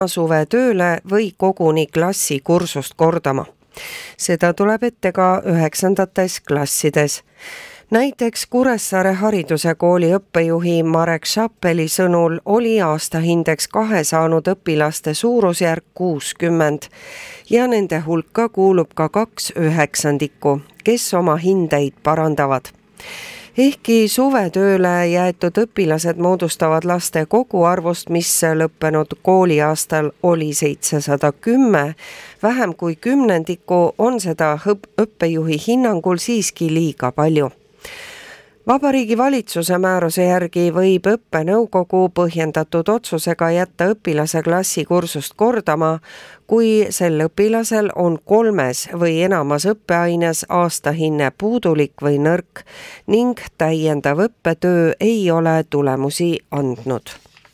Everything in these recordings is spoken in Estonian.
suvetööle või koguni klassikursust kordama. Seda tuleb ette ka 9. klassides. Näiteks Kuressaare hariduse kooli õppejuhi Marek Šapeli sõnul oli aastahindeks 2 saanud õpilaste suurusjärk 60 ja nende hulka kuulub ka 2/9, kes oma hindeid parandavad. Ehkki suvetööle jäetud õpilased moodustavad laste koguarvust, mis lõppenud kooliaastal oli 710, vähem kui 10%, on seda õppejuhi hinnangul siiski liiga palju. Vabariigi valitsuse määruse järgi võib õppenõukogu põhjendatud otsusega jätta õpilase klassikursust kordama, kui sel õpilasel on 3 või enamas õppeaines aastahinne puudulik või nõrk ning täiendav õppetöö ei ole tulemusi andnud.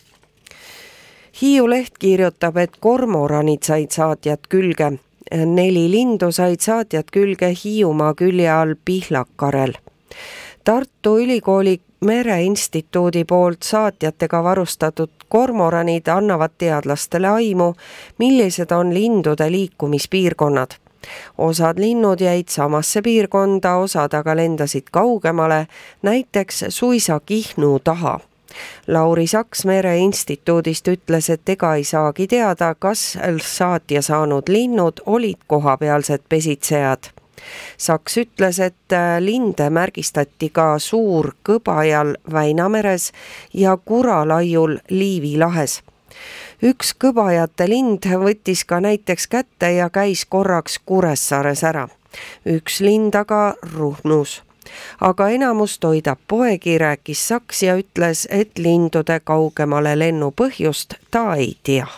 Hiiu Leht kirjutab, et kormoranid said saatjad külge. 4 lindu said saatjad külge Hiiumaa külje all Pihlakarel. Tartu Ülikooli Mereinstituudi poolt saatjatega varustatud kormoranid annavad teadlastele aimu, millised on lindude liikumispiirkonnad. Osad linnud jäid samasse piirkonda, osad aga lendasid kaugemale, näiteks suisa Kihnu taha. Lauri Saks Mereinstituudist ütles, et ega ei saagi teada, kas saatja saanud linnud olid kohapealsed pesitsejad. Saks ütles, et linde märgistati ka Suur Kõbajal Väinameres ja Kuralaiul Liivi lahes. Üks kõbajate lind võttis ka näiteks kätte ja käis korraks Kuressaares ära. Üks lind aga Ruhnus. Aga enamus toidab poegi, rääkis Saks ja ütles, et lindude kaugemale lennu põhjust ta ei tea.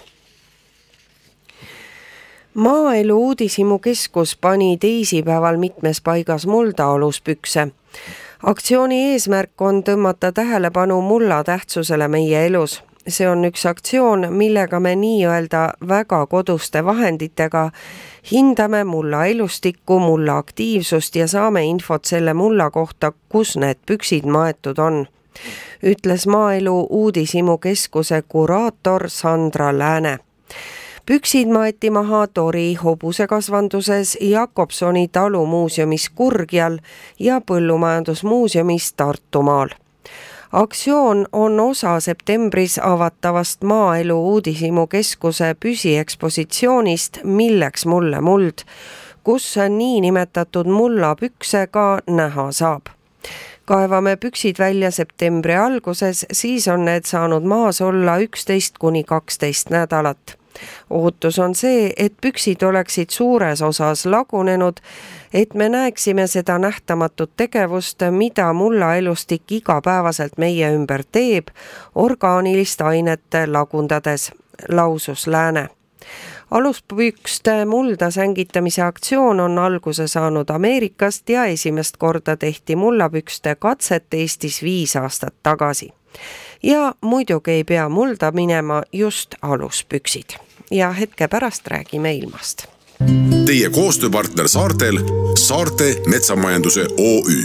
Maaelu Uudishimukeskus pani teisipäeval mitmes paigas mulda aluspükse. Aktsiooni eesmärk on tõmmata tähelepanu mulla tähtsusele meie elus. See on üks aktsioon, millega me nii-öelda väga koduste vahenditega hindame mulla elustikku, mulla aktiivsust ja saame infot selle mulla kohta, kus need püksid maetud on, ütles Maaelu Uudishimukeskuse kuraator Sandra Lääne. Püksid maeti maha Tori hobusekasvanduses, Jakobsoni talumuuseumis Kurgjal ja Põllumajandusmuuseumis Tartumaal. Aktsioon on osa septembris avatavast Maaelu Uudishimukeskuse püsiekspositsioonist Milleks mulle muld, kus niinimetatud mullapükse ka näha saab. Kaevame püksid välja septembri alguses, siis on need saanud maas olla 11–12 nädalat. Ootus on see, et püksid oleksid suures osas lagunenud, et me näeksime seda nähtamatut tegevust, mida mullaelustik igapäevaselt meie ümber teeb, orgaanilist ainet lagundades, lausus Lääne. Aluspükste mulda sängitamise aktsioon on alguse saanud Ameerikast ja esimest korda tehti mullapükste katset Eestis 5 aastat tagasi. Ja muidugi ei pea mulda minema just aluspüksid. Ja hetke pärast räägime ilmast. Teie koostööpartner saartel Saarte Metsamajanduse OÜ.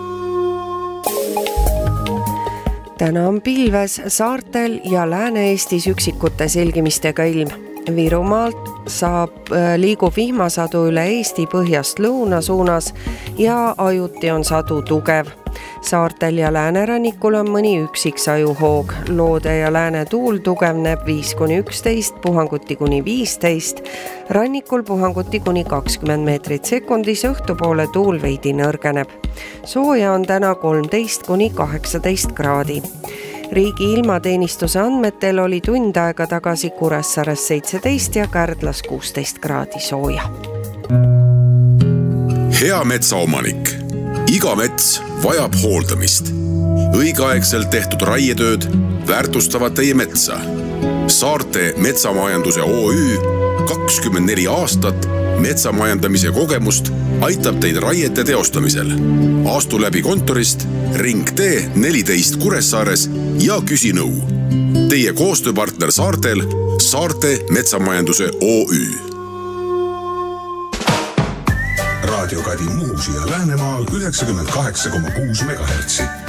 Täna on pilves saartel ja Lääne-Eestis üksikute selgimistega ilm. Virumaalt liigub vihmasadu üle Eesti põhjast lõuna suunas ja ajuti on sadu tugev. Saartel ja läänerannikul on mõni üksik sajuhoog. Loode ja lääne tuul tugevneb 5–11, puhanguti kuni 15, rannikul puhanguti kuni 20 meetrit sekundis, õhtupoole tuul veidi nõrgeneb. Sooja on täna 13–18 kraadi. Riigi ilmateenistuse andmetel oli tund aega tagasi Kuressaares 17 ja Kärdlas 16 kraadi sooja. Hea metsaomanik. Iga mets vajab hooldamist. Õigeaegselt tehtud raietööd väärtustavad teie metsa. Saarte Metsamajanduse OÜ 24 aastat metsamajandamise kogemust aitab teid raiete teostamisel. Astu läbi kontorist Ring T 14 Kuressaares ja küsi nõu. Teie koostööpartner saartel Saarte Metsamajanduse OÜ. Raadio Kadi Muusi ja Läänemaal 98,6 MHz.